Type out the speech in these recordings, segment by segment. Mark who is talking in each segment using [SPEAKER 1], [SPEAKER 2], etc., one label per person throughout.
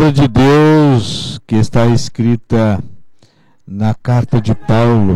[SPEAKER 1] palavra de Deus que está escrita na carta de Paulo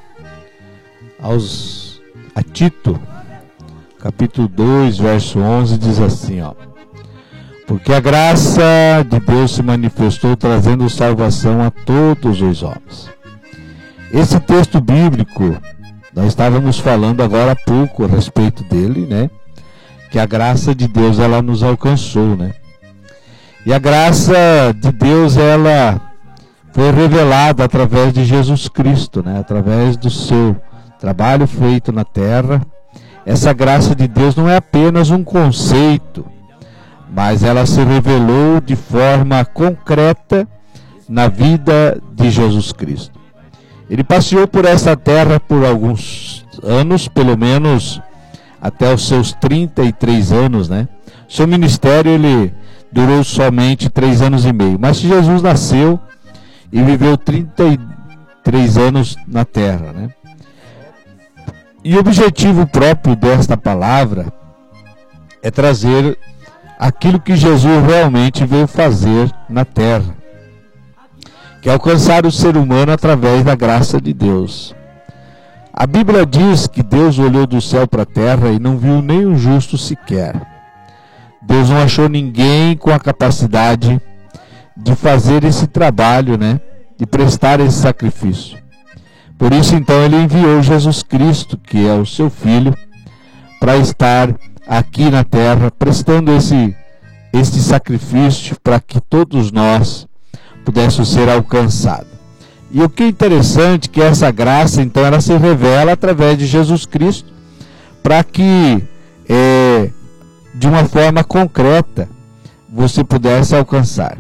[SPEAKER 1] a Tito, capítulo 2, verso 11, diz assim, porque a graça de Deus se manifestou trazendo salvação a todos os homens. Esse texto bíblico, nós estávamos falando agora há pouco a respeito dele, né? Que a graça de Deus, ela nos alcançou, né? E a graça de Deus, ela foi revelada através de Jesus Cristo, né? Através do seu trabalho feito na terra. Essa graça de Deus não é apenas um conceito, mas ela se revelou de forma concreta na vida de Jesus Cristo. Ele passeou por essa terra por alguns anos, pelo menos até os seus 33 anos, né? Seu ministério, ele durou somente 3 anos e meio. Mas Jesus nasceu e viveu 33 anos na terra, né? E o objetivo próprio desta palavra é trazer aquilo que Jesus realmente veio fazer na terra, que é alcançar o ser humano através da graça de Deus. A Bíblia diz que Deus olhou do céu para a terra e não viu nenhum justo sequer. Deus não achou ninguém com a capacidade de fazer esse trabalho, né? De prestar esse sacrifício. Por isso, então, ele enviou Jesus Cristo, que é o seu Filho, para estar aqui na terra, prestando esse sacrifício para que todos nós pudéssemos ser alcançados. E o que é interessante é que essa graça, então, ela se revela através de Jesus Cristo, para que, de uma forma concreta, você pudesse alcançar.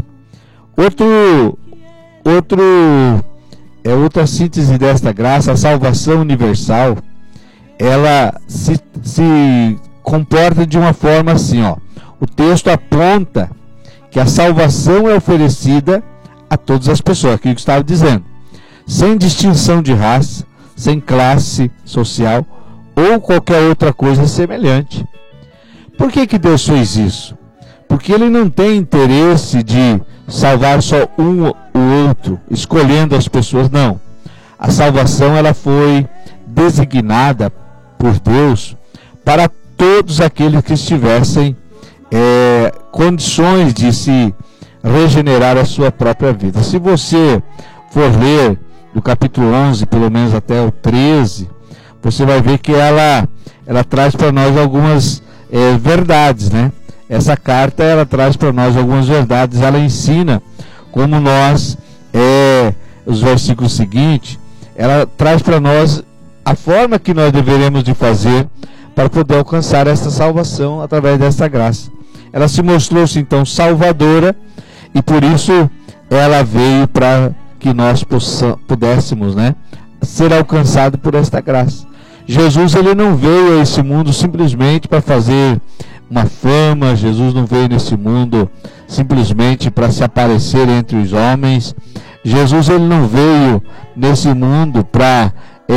[SPEAKER 1] Outra síntese desta graça, a salvação universal, ela se comporta de uma forma assim, O texto aponta que a salvação é oferecida a todas as pessoas, aquilo que eu estava dizendo, sem distinção de raça, sem classe social ou qualquer outra coisa semelhante. Por que Deus fez isso? Porque Ele não tem interesse de salvar só um ou outro, escolhendo as pessoas, não. A salvação, ela foi designada por Deus para todos aqueles que estivessem condições de se regenerar a sua própria vida. Se você for ler do capítulo 11, pelo menos até o 13, você vai ver que ela traz para nós algumas verdades, né? Essa carta, ela traz para nós algumas verdades, ela ensina como nós, os versículos seguintes, ela traz para nós a forma que nós deveremos de fazer para poder alcançar essa salvação através dessa graça. Ela se mostrou-se então salvadora e por isso ela veio para que nós pudéssemos, né, ser alcançado por esta graça. Jesus, ele não veio a esse mundo simplesmente para fazer uma fama. Jesus não veio nesse mundo simplesmente para se aparecer entre os homens. Jesus, ele não veio nesse mundo para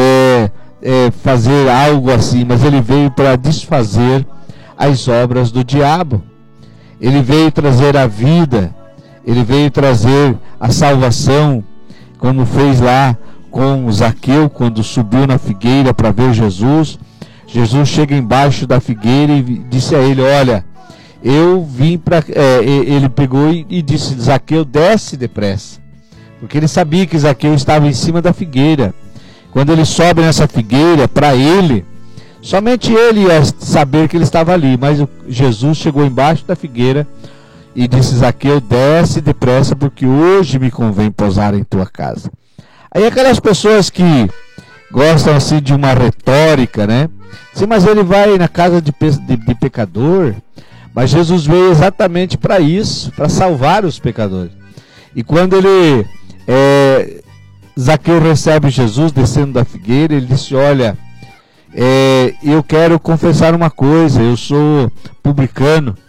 [SPEAKER 1] fazer algo assim, mas ele veio para desfazer as obras do diabo. Ele veio trazer a vida, ele veio trazer a salvação, como fez lá com Zaqueu, quando subiu na figueira para ver Jesus. Jesus chega embaixo da figueira e disse a ele: olha, eu vim para... ele pegou e disse: Zaqueu, desce depressa, porque ele sabia que Zaqueu estava em cima da figueira. Quando ele sobe nessa figueira, para ele, somente ele ia saber que ele estava ali, mas Jesus chegou embaixo da figueira e disse: Zaqueu, desce depressa, porque hoje me convém pousar em tua casa. Aí aquelas pessoas que gostam assim de uma retórica, né? Sim, mas ele vai na casa de pecador. Mas Jesus veio exatamente para isso, para salvar os pecadores. E quando Zaqueu recebe Jesus descendo da figueira, ele disse: olha, eu quero confessar uma coisa, eu sou publicano,